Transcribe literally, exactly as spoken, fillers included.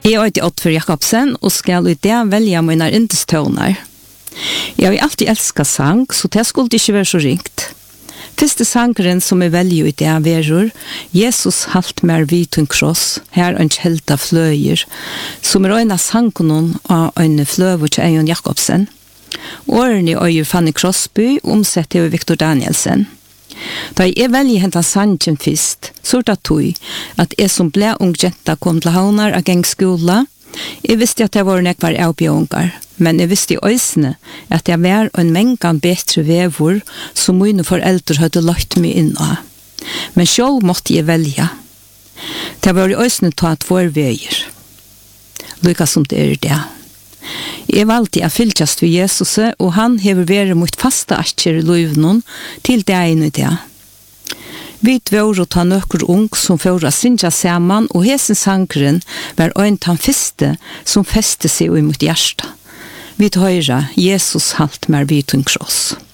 Jeg heter Oddfør Jakobsen og skal i det velge mine yndestøvner. Jeg har alltid elsket sang, så det skulle ikke være så ringt. Første sangeren som jeg velger i det verur, Jesus halt mer vid en kross, her en kjelta fløyer, som er en av sangen av en fløver til Eion Jakobsen. Årene øyer Fanny Crosby, omsett av Victor Danielsen. Da jeg velger hentan sangen først, så er det tog at jeg som ble ung jenta kom til havner av gengskola. Jeg visste at jeg var nekvar avbjørnger, men jeg visste i øysene at jeg var en mengan bedre vever som mine foreldre hadde lagt meg inn av. Men selv måtte jeg velge. Det var i øysene ta tvær veier, lykka som det er det. Jeg valgte å fylkjast ved Jesus, og han hever vært mot faste asker i løyvnen til det ene i det. Vi var å ta nøkker ung som fører sinja sammen, og hesen sangren var en av de første som feste seg i mot hjertet. Vi høyre Jesus halt mer vid en kross.